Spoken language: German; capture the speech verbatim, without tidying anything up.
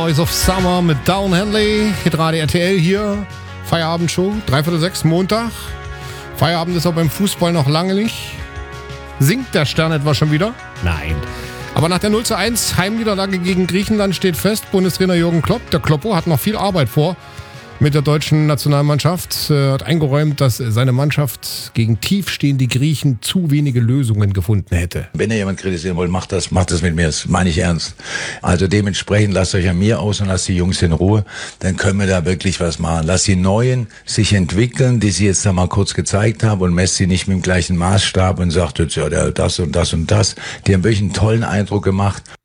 Noise of Summer mit Down Henley, Hitradio R T L hier, Feierabendshow, dreiviertel sechs, Montag. Feierabend ist auch beim Fußball noch lange nicht. Sinkt der Stern etwa schon wieder? Nein. Aber nach der null zu eins Heimniederlage gegen Griechenland steht fest, Bundestrainer Jürgen Klopp, der Kloppo, hat noch viel Arbeit vor mit der deutschen Nationalmannschaft. Er hat eingeräumt, dass seine Mannschaft gegen tiefstehende Griechen zu wenige Lösungen gefunden hätte. Wenn ihr jemand kritisieren wollt, macht das, macht das mit mir. Das meine ich ernst. Also dementsprechend lasst euch an mir aus und lasst die Jungs in Ruhe. Dann können wir da wirklich was machen. Lasst die Neuen sich entwickeln, die sie jetzt da mal kurz gezeigt haben, und messt sie nicht mit dem gleichen Maßstab und sagt jetzt, ja, das und das und das. Die haben wirklich einen tollen Eindruck gemacht.